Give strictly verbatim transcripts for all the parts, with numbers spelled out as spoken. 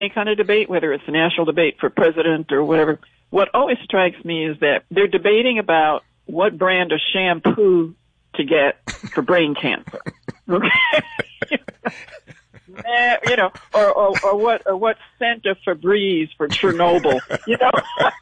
any kind of debate, whether it's a national debate for president or whatever, what always strikes me is that they're debating about what brand of shampoo to get for brain cancer. Okay. You know, or, or, or what, or what scent of Febreze for Chernobyl. You know,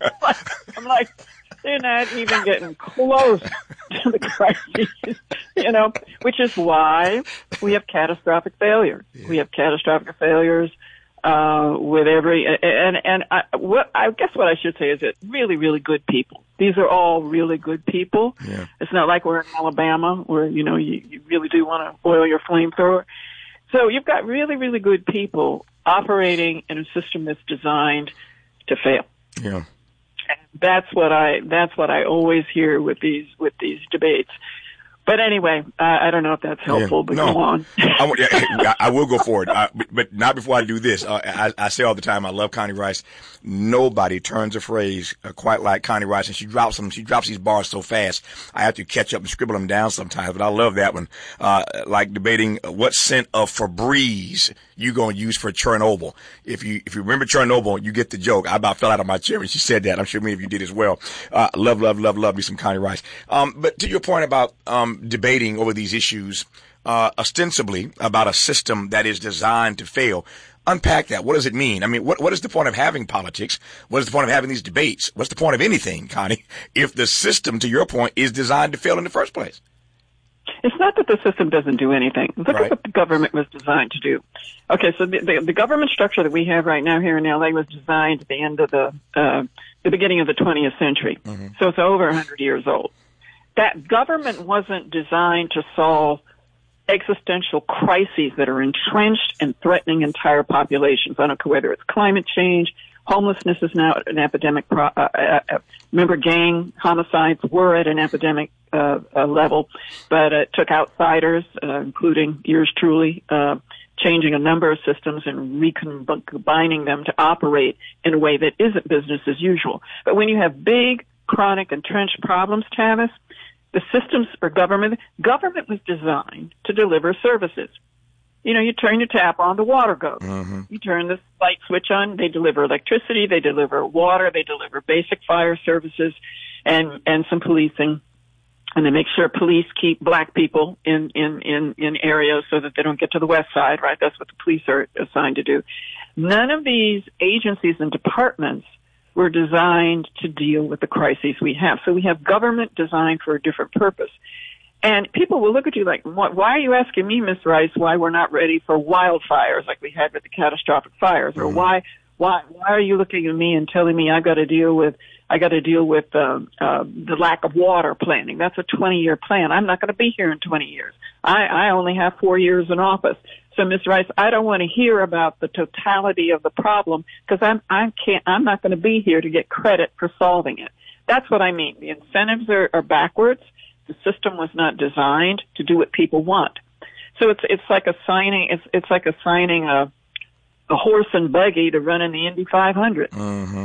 I'm like, they're not even getting close to the crises, you know, which is why we have catastrophic failure. Yeah. We have catastrophic failures, uh, with every, and, and I, what, I guess what I should say is that really, really good people. These are all really good people. Yeah. It's not like we're in Alabama where, you know, you, you really do want to oil your flamethrower. So you've got really, really good people operating in a system that's designed to fail. Yeah. And that's what I, that's what I always hear with these, with these debates. But anyway, uh, I don't know if that's helpful, yeah. but no. go on. I, yeah, I will go for it, uh, but, but not before I do this. Uh, I, I say all the time, I love Connie Rice. Nobody turns a phrase uh, quite like Connie Rice, and she drops them. She drops these bars so fast, I have to catch up and scribble them down sometimes. But I love that one. Uh, like debating what scent of Febreze you gonna use for Chernobyl. If you if you remember Chernobyl, you get the joke. I about fell out of my chair when she said that. I'm sure many of you did as well. Uh, love, love, love, love me some Connie Rice. Um, but to your point about um, debating over these issues, uh, ostensibly about a system that is designed to fail. Unpack that. What does it mean? I mean, what what is the point of having politics? What is the point of having these debates? What's the point of anything, Connie, if the system, to your point, is designed to fail in the first place? It's not that the system doesn't do anything. Look right. at what the government was designed to do. Okay, so the, the, the government structure that we have right now here in L A was designed at the end of the uh, the beginning of the twentieth century. Mm-hmm. So it's over one hundred years old. That government wasn't designed to solve existential crises that are entrenched and threatening entire populations. I don't care whether it's climate change, homelessness is now an epidemic. Pro- uh, uh, remember, gang homicides were at an epidemic uh, uh, level, but it took outsiders, uh, including yours truly, uh, changing a number of systems and recombining them to operate in a way that isn't business as usual. But when you have big, chronic, entrenched problems, Tavis, the systems for government, government was designed to deliver services. You know, you turn your tap on, the water goes. Mm-hmm. You turn the light switch on, they deliver electricity, they deliver water, they deliver basic fire services and, and some policing. And they make sure police keep black people in, in, in, in areas so that they don't get to the west side, right? That's what the police are assigned to do. None of these agencies and departments were designed to deal with the crises we have. So we have government designed for a different purpose. And people will look at you like, why are you asking me, Miz Rice, why we're not ready for wildfires like we had with the catastrophic fires? Or mm-hmm. why, why, why are you looking at me and telling me I got to deal with, I got to deal with, um, uh, the lack of water planning? That's a twenty year plan. I'm not going to be here in twenty years. I, I only have four years in office. So, Miz Rice, I don't want to hear about the totality of the problem because I'm, I can't, I'm not going to be here to get credit for solving it. That's what I mean. The incentives are, are backwards. The system was not designed to do what people want. So it's, it's like assigning, it's, it's like assigning a, a horse and buggy to run in the Indy five hundred. Mm-hmm.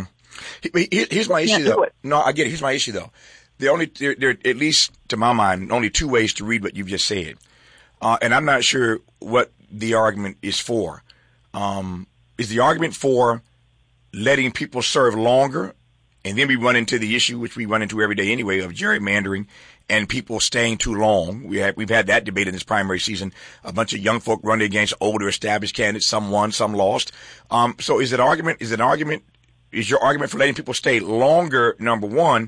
Here's my issue though. No, I get it. Here's my issue though. There only, there, there, at least to my mind, only two ways to read what you've just said. Uh, and I'm not sure what the argument is for. Um, is the argument for letting people serve longer? And then we run into the issue, which we run into every day anyway, of gerrymandering and people staying too long. We have, we've had that debate in this primary season. A bunch of young folk running against older established candidates. Some won, some lost. Um, so is it argument, is it argument, is your argument for letting people stay longer, number one?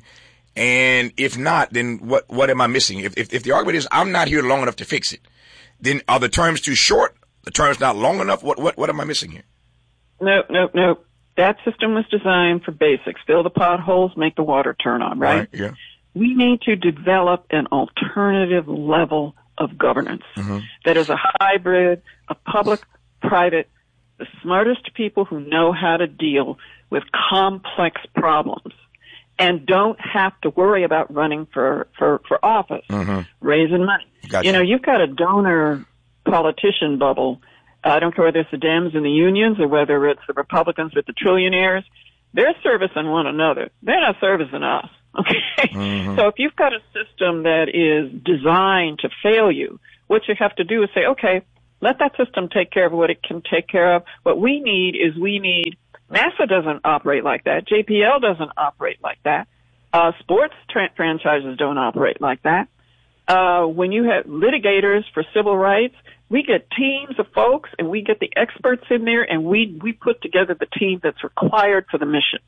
And if not, then what, what am I missing? If, if, if the argument is I'm not here long enough to fix it, then are the terms too short? The terms not long enough? What, what, what am I missing here? No, no, no. That system was designed for basics. Fill the potholes, make the water turn on, right? Right, yeah. We need to develop an alternative level of governance mm-hmm. that is a hybrid of public, private, the smartest people who know how to deal with complex problems and don't have to worry about running for, for, for office, mm-hmm. raising money. Gotcha. You know, you've got a donor politician bubble. I don't care whether it's the Dems and the unions or whether it's the Republicans with the trillionaires. They're servicing one another. They're not servicing us. Okay. Mm-hmm. So if you've got a system that is designed to fail you, what you have to do is say, okay, Let that system take care of what it can take care of. What we need is we need, NASA doesn't operate like that. J P L doesn't operate like that. Uh, sports tra- franchises don't operate like that. Uh, when you have litigators for civil rights, we get teams of folks and we get the experts in there and we, we put together the team that's required for the mission.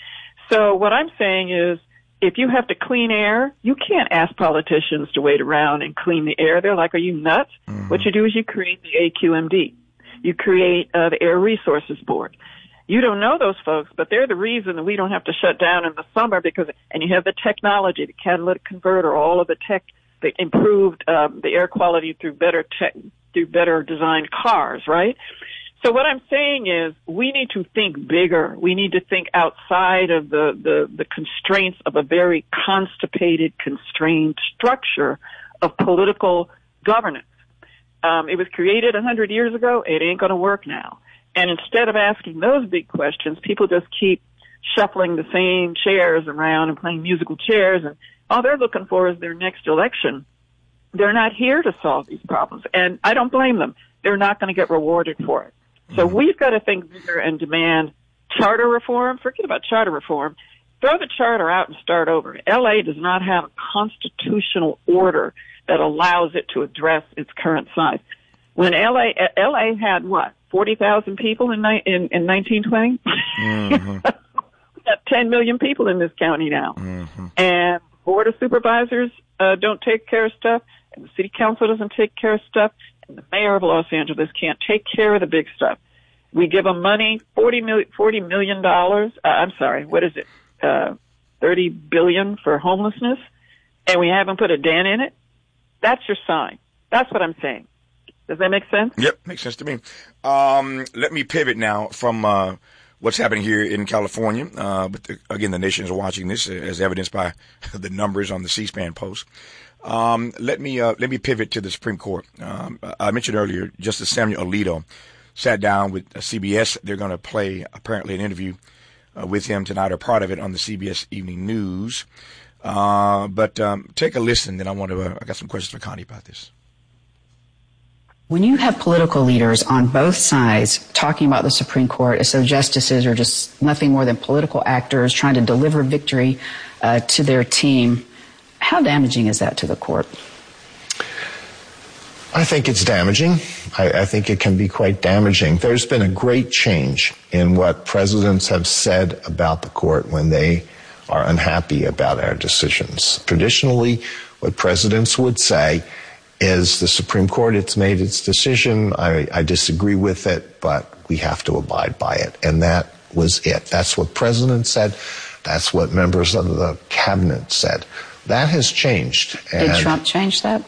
So what I'm saying is, if you have to clean air, you can't ask politicians to wait around and clean the air. They're like, are you nuts? Mm-hmm. What you do is you create the A Q M D. You create uh, the Air Resources Board. You don't know those folks, but they're the reason that we don't have to shut down in the summer because, and you have the technology, the catalytic converter, all of the tech that improved um, the air quality through better tech, through better designed cars, right? So what I'm saying is we need to think bigger. We need to think outside of the, the, the constraints of a very constipated, constrained structure of political governance. Um, it was created a hundred years ago. It ain't going to work now. And instead of asking those big questions, people just keep shuffling the same chairs around and playing musical chairs. And all they're looking for is their next election. They're not here to solve these problems. And I don't blame them. They're not going to get rewarded for it. So we've got to think bigger and demand charter reform. Forget about charter reform. Throw the charter out and start over. L A does not have a constitutional order that allows it to address its current size. When L A, L A had what, forty thousand people in, in, in nineteen twenty? Mm-hmm. We've got ten million people in this county now. Mm-hmm. And Board of Supervisors uh, don't take care of stuff, and the City Council doesn't take care of stuff. And the mayor of Los Angeles can't take care of the big stuff. We give them money, forty million dollars. Uh, I'm sorry, what is it? Uh, thirty billion dollars for homelessness, and we haven't put a dent in it. That's your sign. That's what I'm saying. Does that make sense? Yep, makes sense to me. Um, let me pivot now from uh, what's happening here in California. Uh, but the, again, the nation is watching this, as evidenced by the numbers on the C-SPAN post. Um, let me, uh, let me pivot to the Supreme Court. Um, I mentioned earlier, Justice Samuel Alito sat down with C B S. They're going to play apparently an interview uh, with him tonight, or part of it, on the C B S Evening News. Uh, but, um, take a listen. Then I want to, uh, I got some questions for Connie about this. When you have political leaders on both sides talking about the Supreme Court as though justices are just nothing more than political actors trying to deliver victory, uh, to their team, how damaging is that to the court? I think it's damaging. I, I think it can be quite damaging. There's been a great change in what presidents have said about the court when they are unhappy about our decisions. Traditionally, what presidents would say is the Supreme Court, it's made its decision, I, I disagree with it, but we have to abide by it. And that was it. That's what presidents said. That's what members of the cabinet said. That has changed. And, Did Trump change that?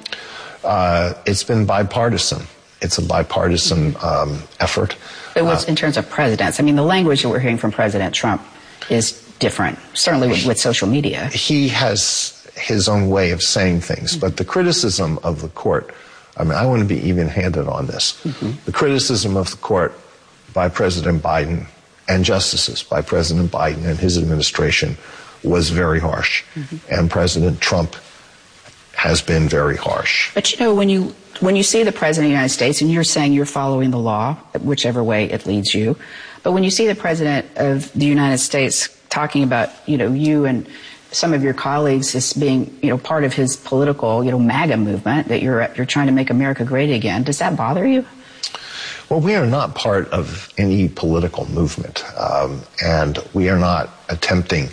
Uh, it's been bipartisan. It's a bipartisan um, effort. But what's uh, in terms of presidents? I mean, the language that we're hearing from President Trump is different, certainly with, with social media. He has his own way of saying things, mm-hmm. but the criticism of the court, I mean, I want to be even-handed on this. Mm-hmm. The criticism of the court by President Biden and justices by President Biden and his administration was very harsh. Mm-hmm. And President Trump has been very harsh. But you know, when you when you see the President of the United States, and you're saying you're following the law, whichever way it leads you, but when you see the President of the United States talking about, you know, you and some of your colleagues as being, you know, part of his political, you know, MAGA movement, that you're you're trying to make America great again, does that bother you? Well, we are not part of any political movement, um, and we are not attempting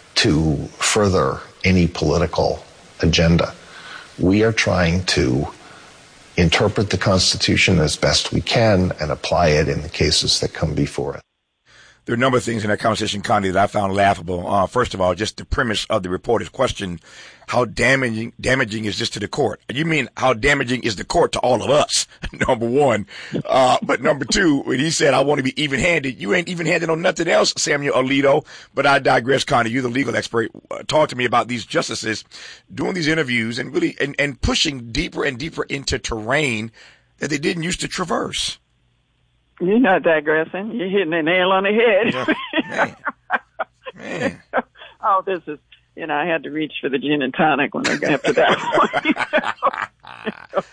to further any political agenda. We are trying to interpret the Constitution as best we can and apply it in the cases that come before it. There are a number of things in that conversation, Connie, that I found laughable. Uh, first of all, just the premise of the reporter's question, how damaging damaging is this to the court? You mean how damaging is the court to all of us, number one. Uh, but number two, when he said, I want to be even-handed, you ain't even-handed on nothing else, Samuel Alito. But I digress, Connie. You're the legal expert. Uh, talk to me about these justices doing these interviews and really and, and pushing deeper and deeper into terrain that they didn't used to traverse. You're not digressing. You're hitting the nail on the head. Yeah, man. Man. Oh, this is, you know, I had to reach for the gin and tonic when I got to that point.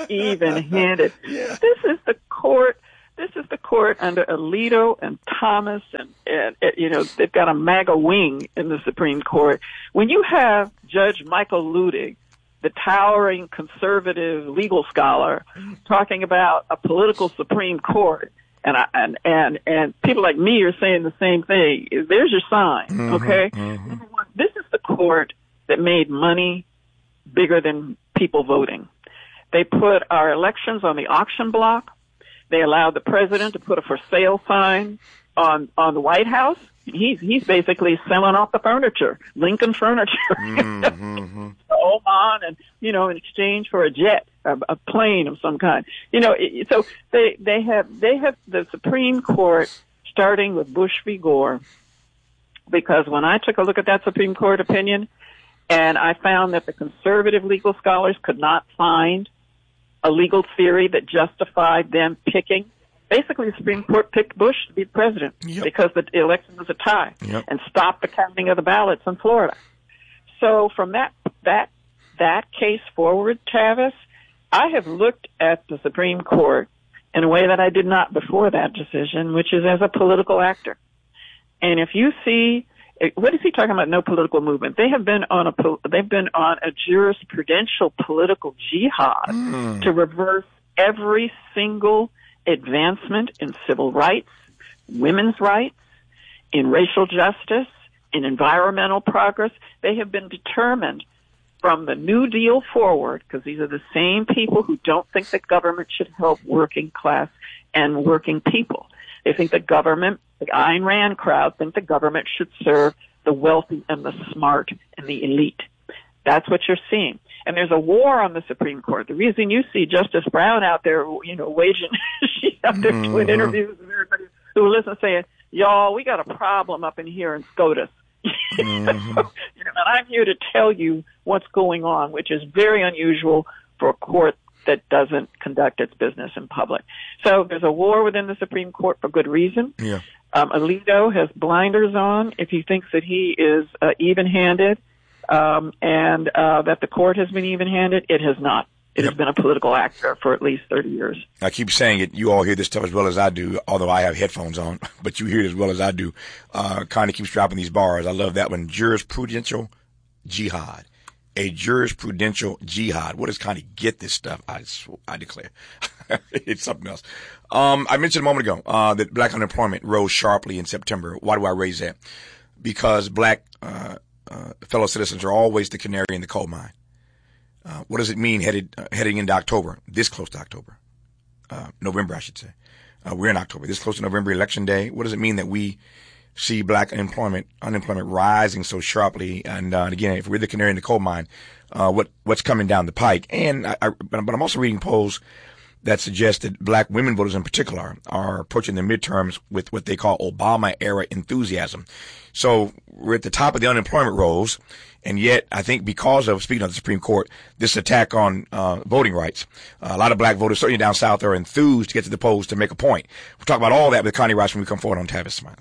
even-handed. Yeah. This is the court. This is the court under Alito and Thomas, and, and, and you know they've got a MAGA wing in the Supreme Court. When you have Judge Michael Luttig, the towering conservative legal scholar, talking about a political Supreme Court, and I, and and and people like me are saying the same thing. There's your sign, mm-hmm, okay? Mm-hmm. This is the court that made money bigger than people voting. They put our elections on the auction block. They allowed the president to put a for sale sign on on the White House. He's he's basically selling off the furniture, Lincoln furniture, mm-hmm. Oman, and you know, in exchange for a jet, a, a plane of some kind. You know, it, so they they have they have the Supreme Court starting with Bush v. Gore, because when I took a look at that Supreme Court opinion, and I found that the conservative legal scholars could not find a legal theory that justified them picking. Basically, the Supreme Court picked Bush to be the president yep. because the election was a tie yep. and stopped the counting of the ballots in Florida. So from that that that case forward, Tavis, I have looked at the Supreme Court in a way that I did not before that decision, which is as a political actor. And if you see, what is he talking about? No political movement. They have been on a they've been on a jurisprudential political jihad mm. to reverse every single advancement in civil rights, women's rights, in racial justice, in environmental progress. They have been determined from the New Deal forward, because these are the same people who don't think that government should help working class and working people. They think the government, the Ayn Rand crowd, think the government should serve the wealthy and the smart and the elite. That's what you're seeing. And there's a war on the Supreme Court. The reason you see Justice Brown out there, you know, waging, she's out there mm-hmm. doing interviews with everybody who listens saying, y'all, we got a problem up in here in SCOTUS. Mm-hmm. so, you know, and I'm here to tell you what's going on, which is very unusual for a court that doesn't conduct its business in public. So there's a war within the Supreme Court for good reason. Yeah. Um, Alito has blinders on if he thinks that he is uh, even-handed. Um, and uh, that the court has been even-handed. It has not. It yep. has been a political actor for at least thirty years. I keep saying it. You all hear this stuff as well as I do, although I have headphones on, but you hear it as well as I do. Uh, kind of keeps dropping these bars. I love that one. Jurisprudential jihad. A jurisprudential jihad. What does kind of get this stuff? I, I declare. It's something else. Um, I mentioned a moment ago uh, that black unemployment rose sharply in September. Why do I raise that? Because black uh Uh, fellow citizens are always the canary in the coal mine. Uh, what does it mean headed, uh, heading into October, this close to October, uh, November, I should say. Uh, we're in October, this close to November, election day. What does it mean that we see black unemployment, unemployment rising so sharply? And, uh, again, if we're the canary in the coal mine, uh, what, what's coming down the pike? And I, I but I'm also reading polls that suggest that black women voters in particular are approaching their midterms with what they call Obama era enthusiasm. So we're at the top of the unemployment rolls, and yet I think because of, speaking of the Supreme Court, this attack on uh, voting rights, uh, a lot of black voters, certainly down south, are enthused to get to the polls to make a point. We'll talk about all that with Connie Rice when we come forward on Tavis Smiley.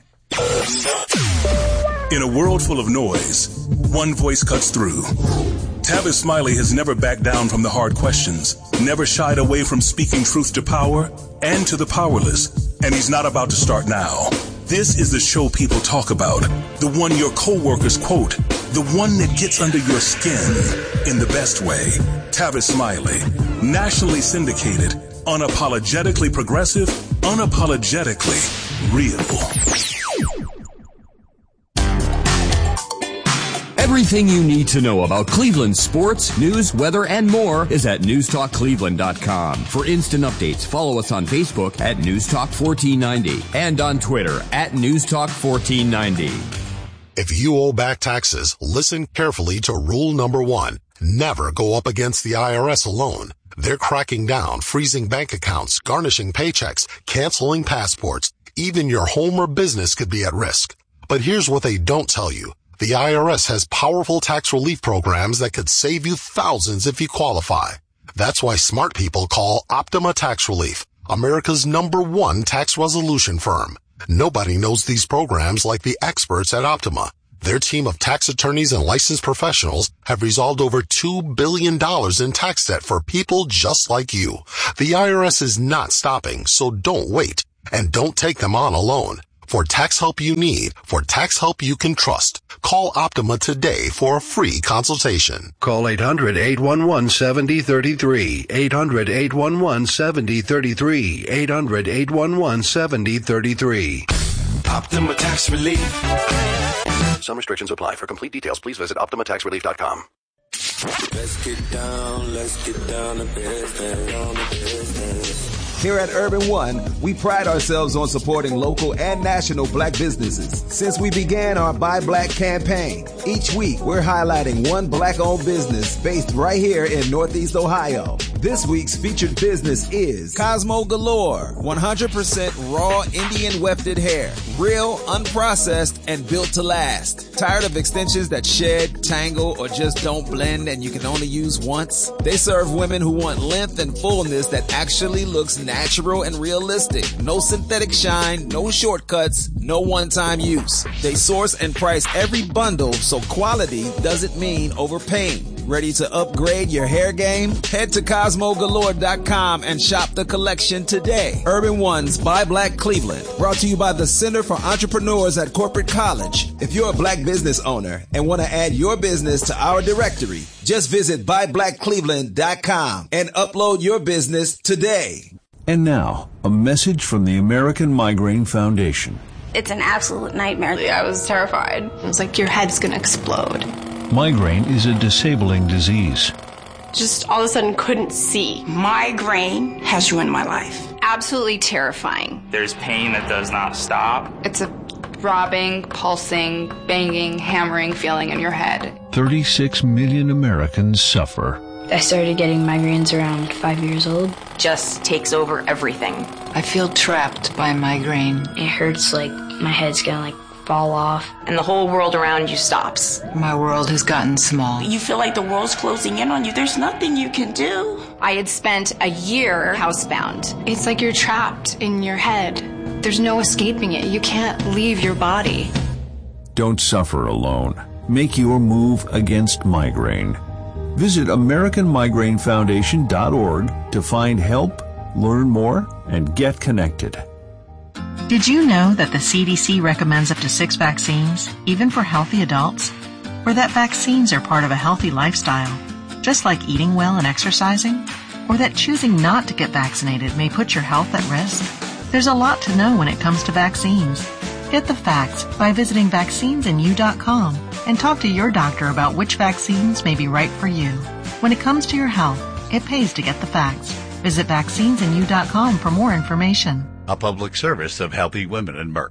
In a world full of noise, one voice cuts through. Tavis Smiley has never backed down from the hard questions, never shied away from speaking truth to power and to the powerless, and he's not about to start now. This is the show people talk about, the one your coworkers quote, the one that gets under your skin in the best way. Tavis Smiley, nationally syndicated, unapologetically progressive, unapologetically real. Everything you need to know about Cleveland sports, news, weather, and more is at news talk cleveland dot com. For instant updates, follow us on Facebook at News Talk fourteen ninety and on Twitter at News Talk fourteen ninety. If you owe back taxes, listen carefully to rule number one. Never go up against the I R S alone. They're cracking down, freezing bank accounts, garnishing paychecks, canceling passports. Even your home or business could be at risk. But here's what they don't tell you. The I R S has powerful tax relief programs that could save you thousands if you qualify. That's why smart people call Optima Tax Relief, America's number one tax resolution firm. Nobody knows these programs like the experts at Optima. Their team of tax attorneys and licensed professionals have resolved over two billion dollars in tax debt for people just like you. The I R S is not stopping, so don't wait. And don't take them on alone. For tax help you need, for tax help you can trust, call Optima today for a free consultation. Call eight hundred, eight one one, seven zero three three, eight hundred, eight one one, seven zero three three, eight hundred, eight one one, seven zero three three. Optima Tax Relief. Some restrictions apply. For complete details, please visit optima tax relief dot com. Let's get down, let's get down to business, down to business. Here at Urban One, we pride ourselves on supporting local and national black businesses. Since we began our Buy Black campaign, each week we're highlighting one black-owned business based right here in Northeast Ohio. This week's featured business is Cosmo Galore, one hundred percent raw Indian wefted hair, real, unprocessed, and built to last. Tired of extensions that shed, tangle, or just don't blend and you can only use once? They serve women who want length and fullness that actually looks natural and realistic. No synthetic shine, no shortcuts, no one-time use. They source and price every bundle so quality doesn't mean overpaying. Ready to upgrade your hair game? Head to Cosmo Galore dot com and shop the collection today. Urban One's Buy Black Cleveland, brought to you by the Center for Entrepreneurs at Corporate College. If you're a black business owner and want to add your business to our directory, just visit buy black cleveland dot com and upload your business today. And now, a message from the American Migraine Foundation. It's an absolute nightmare. I was terrified. It was like your head's going to explode. Migraine is a disabling disease. Just all of a sudden couldn't see. Migraine has ruined my life. Absolutely terrifying. There's pain that does not stop. It's a throbbing, pulsing, banging, hammering feeling in your head. thirty-six million Americans suffer. I started getting migraines around five years old. Just takes over everything. I feel trapped by migraine. It hurts like my head's gonna like fall off. And the whole world around you stops. My world has gotten small. You feel like the world's closing in on you. There's nothing you can do. I had spent a year housebound. It's like you're trapped in your head. There's no escaping it. You can't leave your body. Don't suffer alone. Make your move against migraine. Visit American Migraine Foundation dot org to find help, learn more, and get connected. Did you know that the C D C recommends up to six vaccines, even for healthy adults? Or that vaccines are part of a healthy lifestyle, just like eating well and exercising? Or that choosing not to get vaccinated may put your health at risk? There's a lot to know when it comes to vaccines. Get the facts by visiting vaccines in you dot com and talk to your doctor about which vaccines may be right for you. When it comes to your health, it pays to get the facts. Visit vaccines in you dot com for more information. A public service of Healthy Women and Merck.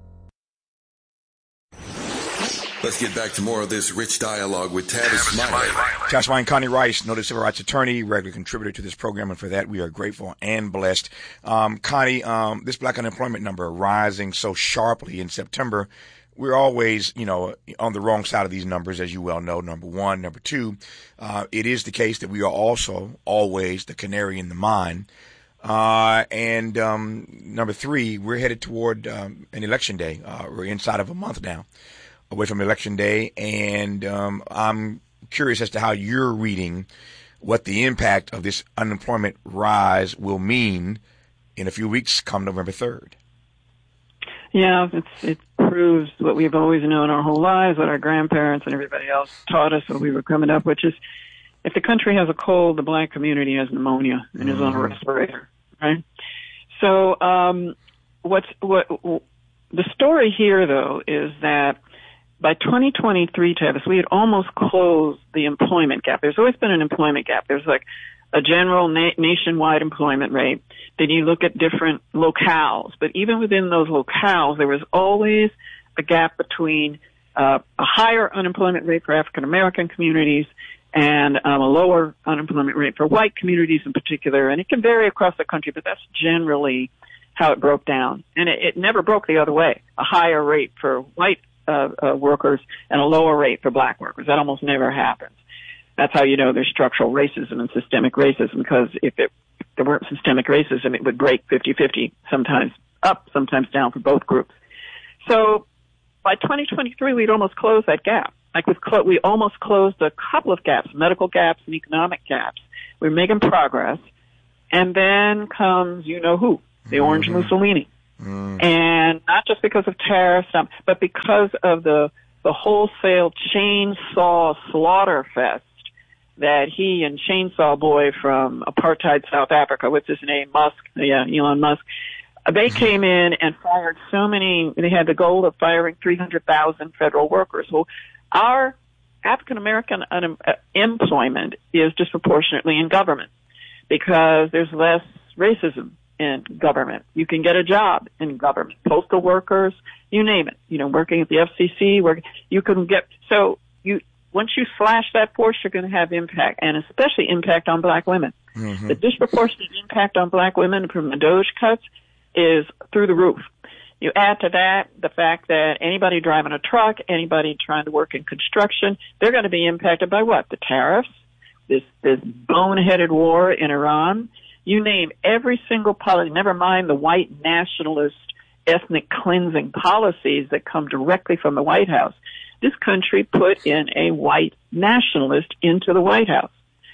Let's get back to more of this rich dialogue with Tavis Smiley. Tavis Smiley and Connie Rice, noted civil rights attorney, regular contributor to this program, and for that we are grateful and blessed. Um, Connie, um, this black unemployment number rising so sharply in September, we're always, you know, on the wrong side of these numbers, as you well know, number one. Number two, uh, it is the case that we are also always the canary in the mine. Uh, and um, number three, we're headed toward um, an election day. Uh, we're inside of a month now away from election day, and um, I'm curious as to how you're reading what the impact of this unemployment rise will mean in a few weeks come November third. Yeah, it's, it proves what we've always known our whole lives, what our grandparents and everybody else taught us when we were coming up, which is if the country has a cold, the black community has pneumonia and mm-hmm. is on a respirator, right? So um, what's what the story here, though, is that by twenty twenty-three, Tavis, we had almost closed the employment gap. There's always been an employment gap. There's like a general na- nationwide employment rate. Then you look at different locales. But even within those locales, there was always a gap between uh, a higher unemployment rate for African American communities and um, a lower unemployment rate for white communities in particular. And it can vary across the country, but that's generally how it broke down. And it, it never broke the other way. A higher rate for white uh, uh, workers and a lower rate for black workers. That almost never happens. That's how you know there's structural racism and systemic racism, because if, it, if there weren't systemic racism, it would break fifty-fifty, sometimes up, sometimes down for both groups. So by twenty twenty-three, we'd almost closed that gap. Like we've clo- we almost closed a couple of gaps, medical gaps and economic gaps. We're making progress. And then comes, you know who, the mm-hmm. Orange Mussolini. Mm. And not just because of tariffs, but because of the, the wholesale chainsaw slaughter fest that he and Chainsaw Boy from apartheid South Africa, what's his name, Musk, yeah, Elon Musk, they came in and fired so many, they had the goal of firing three hundred thousand federal workers. Well, our African-American unemployment is disproportionately in government because there's less racism in government. You can get a job in government. Postal workers, you name it. You know, working at the F C C, work, you can get, so you, once you slash that force, you're going to have impact, and especially impact on black women. Mm-hmm. The disproportionate impact on black women from the DOGE cuts is through the roof. You add to that the fact that anybody driving a truck, anybody trying to work in construction, they're going to be impacted by what? The tariffs, this, this boneheaded war in Iran. You name every single policy, never mind the white nationalist ethnic cleansing policies that come directly from the White House. This country put in a white nationalist into the White House.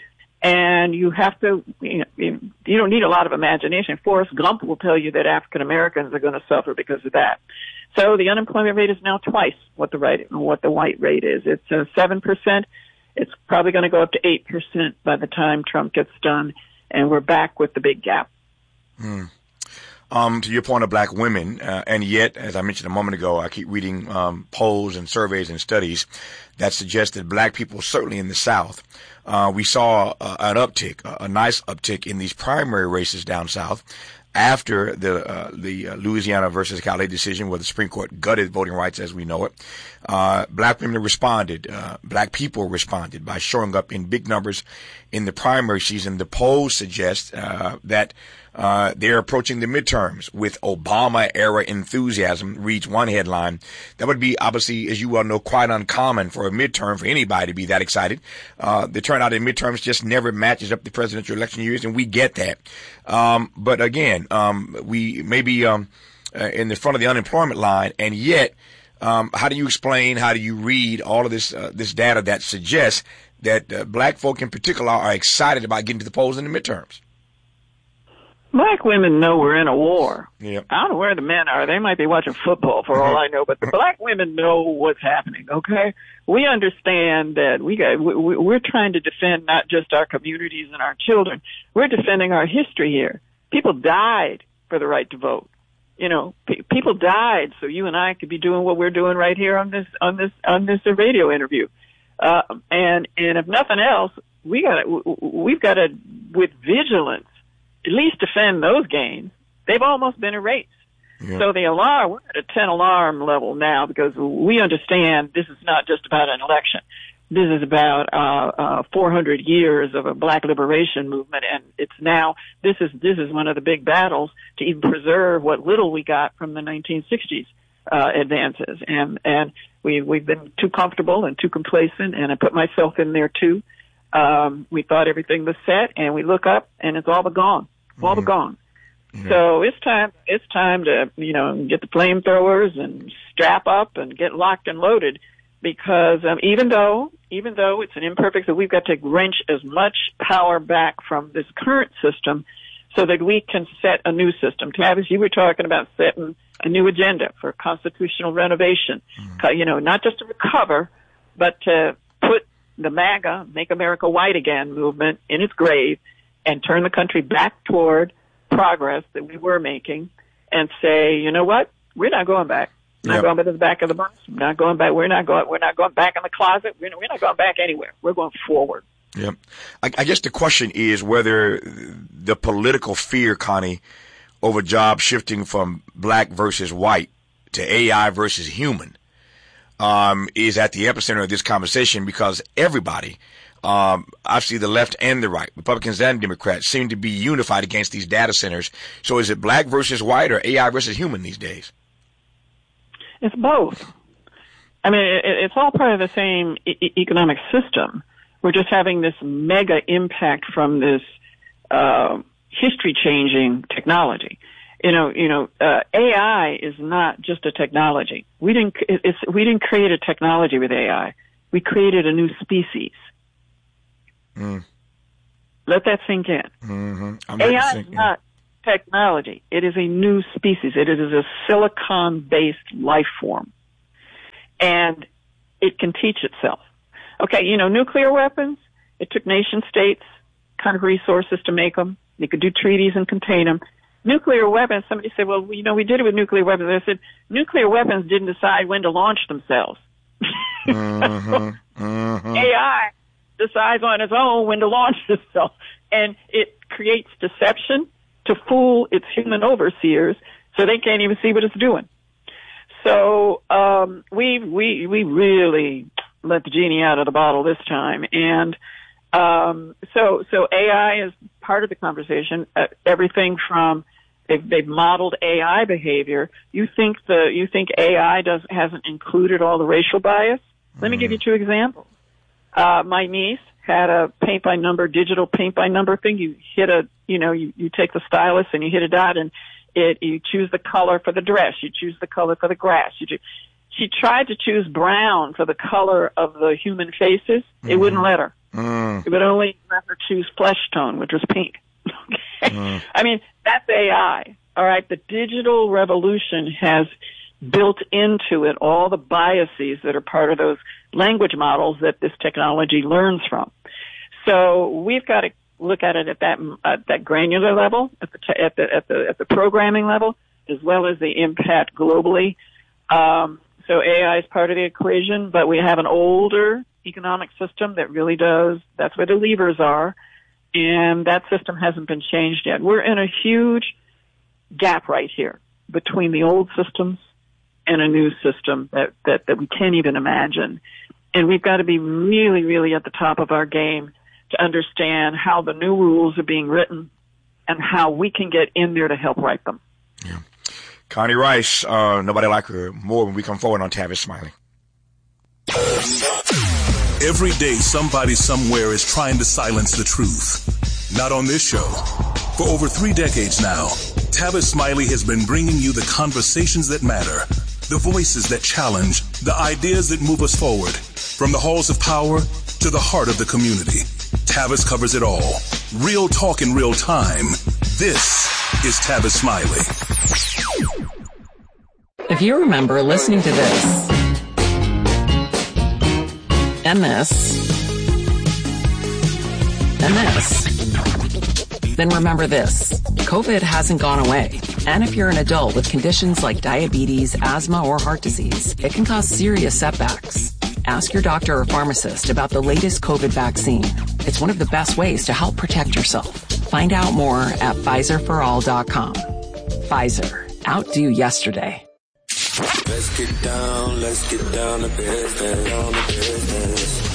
And you have to, you know, you don't need a lot of imagination. Forrest Gump will tell you that African Americans are going to suffer because of that. So the unemployment rate is now twice what the right, what the white rate is. It's uh, seven percent. It's probably going to go up to eight percent by the time Trump gets done, and we're back with the big gap. Hmm. Um, to your point of black women, uh, and yet, as I mentioned a moment ago, I keep reading um, polls and surveys and studies that suggest that black people, certainly in the South, uh, we saw uh, an uptick, a, a nice uptick in these primary races down South after the uh, the uh, Louisiana versus Calais decision, where the Supreme Court gutted voting rights as we know it. Uh, black women responded, uh, black people responded by showing up in big numbers in the primary season. The polls suggest uh, that Uh, they're approaching the midterms with Obama-era enthusiasm, reads one headline. That would be, obviously, as you well know, quite uncommon for a midterm for anybody to be that excited. Uh, the turnout in midterms just never matches up the presidential election years, and we get that. Um, but again, um, we may be um, uh, in the front of the unemployment line, and yet, um, how do you explain, how do you read all of this uh, this data that suggests that uh, black folk in particular are excited about getting to the polls in the midterms? Black women know we're in a war. Yep. I don't know where the men are. They might be watching football for all I know, but the black women know what's happening, okay? We understand that we got, we, we're trying to defend not just our communities and our children. We're defending our history here. People died for the right to vote. You know, pe- people died so you and I could be doing what we're doing right here on this, on this, on this radio interview. Uh, and, and if nothing else, we got we've got to, with vigilance, at least defend those gains. They've almost been erased. Yeah. So the alarm, we're at a ten alarm level now because we understand this is not just about an election. This is about uh, uh four hundred years of a black liberation movement, and it's now, this is this is one of the big battles to even preserve what little we got from the nineteen sixties uh advances. And and we, we've been too comfortable and too complacent, and I put myself in there too. Um, we thought everything was set, and we look up, and it's all but gone. It's all mm-hmm. but gone. Mm-hmm. So it's time, it's time to, you know, get the flamethrowers and strap up and get locked and loaded, because um, even though, even though it's an imperfect, so we've got to wrench as much power back from this current system so that we can set a new system. Tavis, you were talking about setting a new agenda for constitutional renovation, mm-hmm. you know, not just to recover, but to put the MAGA, Make America White Again movement in its grave and turn the country back toward progress that we were making, and say, you know what? We're not going back. We're yep. not going to the back of the bus. We're not going back. We're not going, we're not going back in the closet. We're not, we're not going back anywhere. We're going forward. Yeah. I, I guess the question is whether the political fear, Connie, over jobs shifting from black versus white to A I versus human, Um, is at the epicenter of this conversation, because everybody, um, obviously the left and the right, Republicans and Democrats, seem to be unified against these data centers. So is it black versus white or A I versus human these days? It's both. I mean, it, it's all part of the same e- economic system. We're just having this mega impact from this uh, history-changing technology. you know, you know, uh, A I is not just a technology. We didn't, it's, we didn't create a technology with A I. We created a new species. Mm. Let that sink in. Mm-hmm. A I is not technology. It is a new species. It is a silicon-based life form. And it can teach itself. Okay, you know, nuclear weapons, it took nation states kind of resources to make them. They could do treaties and contain them. Nuclear weapons, somebody said, well, you know, we did it with nuclear weapons. I said, nuclear weapons didn't decide when to launch themselves. Mm-hmm. Mm-hmm. A I decides on its own when to launch itself. And it creates deception to fool its human overseers so they can't even see what it's doing. So, um, we, we, we really let the genie out of the bottle this time. And, um, so, so A I is part of the conversation. Uh, everything from, they've, they've modeled A I behavior. You think the, you think A I does, hasn't included all the racial bias? Let mm. me give you two examples. Uh, my niece had a paint by number, digital paint by number thing. You hit a, you know, you, you take the stylus and you hit a dot and it, you choose the color for the dress. You choose the color for the grass. You choose, she tried to choose brown for the color of the human faces. Mm-hmm. It wouldn't let her. Mm. It would only let her choose flesh tone, which was pink. Okay. Mm. I mean, that's A I. All right. The digital revolution has built into it all the biases that are part of those language models that this technology learns from. So we've got to look at it at that at that granular level, at the at the at the at the programming level, as well as the impact globally. Um, so A I is part of the equation, but we have an older economic system that really does. That's where the levers are, and that system hasn't been changed yet. We're in a huge gap right here between the old systems and a new system that that that we can't even imagine. And we've got to be really, really at the top of our game to understand how the new rules are being written and how we can get in there to help write them. Yeah. Connie Rice, uh, nobody like her more when we come forward on Tavis Smiley. Every day, somebody somewhere is trying to silence the truth. Not on this show. For over three decades now, Tavis Smiley has been bringing you the conversations that matter, the voices that challenge, the ideas that move us forward, from the halls of power to the heart of the community. Tavis covers it all. Real talk in real time. This is Tavis Smiley. If you remember listening to this, and this, and this, then remember this. COVID hasn't gone away. And if you're an adult with conditions like diabetes, asthma, or heart disease, it can cause serious setbacks. Ask your doctor or pharmacist about the latest COVID vaccine. It's one of the best ways to help protect yourself. Find out more at Pfizer for all dot com. Pfizer. Outdo yesterday. Let's get down, let's get down to business, down to business.